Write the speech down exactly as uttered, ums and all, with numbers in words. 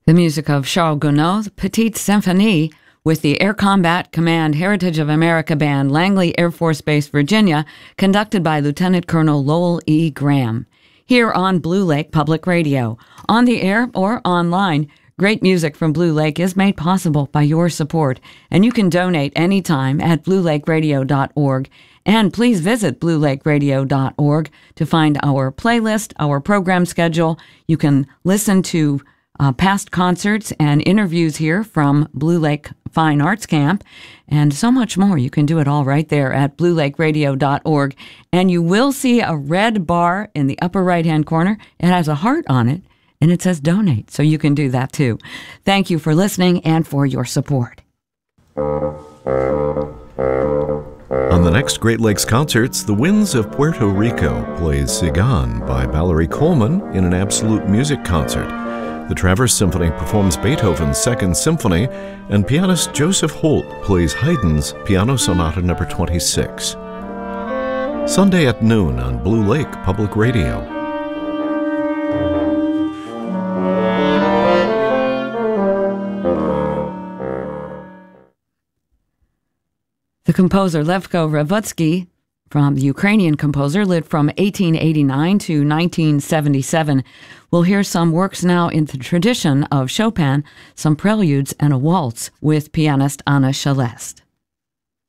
The music of Charles Gounod's Petite Symphonie with the Air Combat Command Heritage of America Band, Langley Air Force Base, Virginia, conducted by Lieutenant Colonel Lowell E. Graham. Here on Blue Lake Public Radio. On the air or online, great music from Blue Lake is made possible by your support, and you can donate anytime at blue lake radio dot org. And please visit blue lake radio dot org to find our playlist, our program schedule. You can listen to uh, past concerts and interviews here from Blue Lake Fine Arts Camp, and so much more. You can do it all right there at blue lake radio dot org. And you will see a red bar in the upper right-hand corner. It has a heart on it, and it says donate, so you can do that too. Thank you for listening and for your support. On the next Great Lakes Concerts, the Winds of Puerto Rico plays Sigan by Valerie Coleman in an Absolute Music concert. The Traverse Symphony performs Beethoven's Second Symphony, and pianist Joseph Holt plays Haydn's Piano Sonata number twenty-six. Sunday at noon on Blue Lake Public Radio. The composer Levko Revutsky, from the Ukrainian composer, lived from eighteen eighty-nine to nineteen seventy-seven. We'll hear some works now in the tradition of Chopin, some preludes and a waltz with pianist Anna Shelest.